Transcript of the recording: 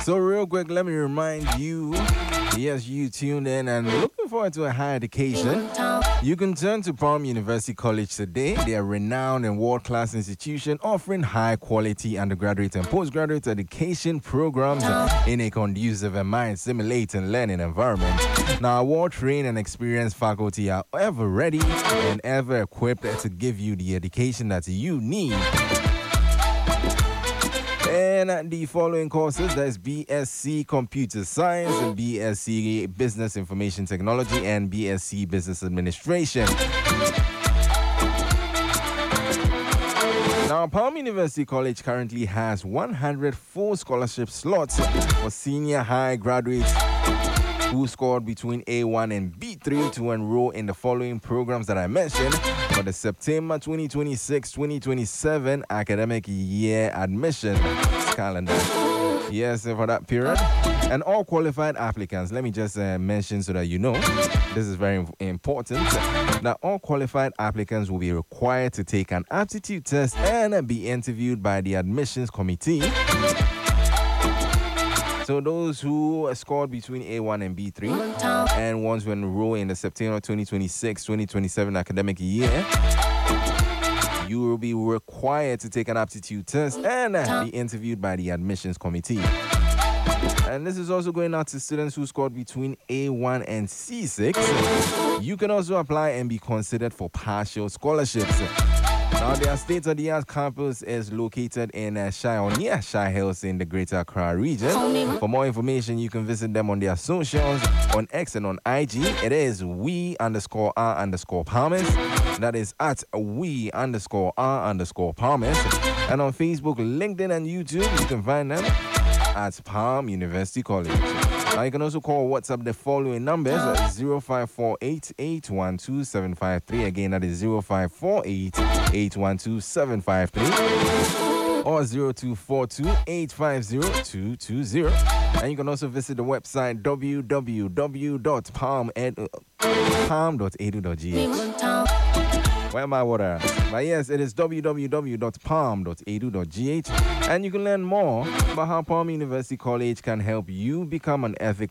So real quick, let me remind you, yes, you tuned in and looking forward to a higher education. You can turn to Palm University College today. They are a renowned and world-class institution offering high-quality undergraduate and postgraduate education programs in a conducive and mind-stimulating learning environment. Now, award-trained and experienced faculty are ever ready and ever equipped to give you the education that you need. And the following courses, there's BSc Computer Science, BSc Business Information Technology, and BSc Business Administration. Now, Palm University College currently has 104 scholarship slots for senior high graduates who scored between A1 and B3 to enroll in the following programs that I mentioned for the September 2026-2027 academic year admission calendar. Yes, for that period. And all qualified applicants, let me just mention so that you know, this is very important, that all qualified applicants will be required to take an aptitude test and be interviewed by the admissions committee. So those who scored between A1 and B3 and want to enroll in the September 2026-2027 academic year, you will be required to take an aptitude test and be interviewed by the admissions committee. And this is also going out to students who scored between A1 and C6. You can also apply and be considered for partial scholarships. Now, their state-of-the-art campus is located in Shire or near Shire Hills in the Greater Accra region. For more information, you can visit them on their socials, on X and on IG. It is we_r_Palmers. That is at we_r_Palmers. And on Facebook, LinkedIn, and YouTube, you can find them at Palm University College. Now, you can also call or WhatsApp the following numbers: 0548-812-753. Again, that is 0548-812-753. Or 0242-850-220. And you can also visit the website www.palm.edu.gh. Where my water? But yes, it is www.palm.edu.gh. And you can learn more about how Palm University College can help you become an ethical